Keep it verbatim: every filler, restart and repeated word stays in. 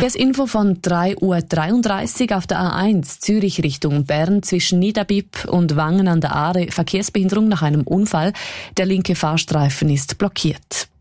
Das Info von drei Uhr dreiunddreißig auf der A eins Zürich Richtung Bern zwischen Niederbipp und Wangen an der Aare. Verkehrsbehinderung nach einem Unfall. Der linke Fahrstreifen ist blockiert.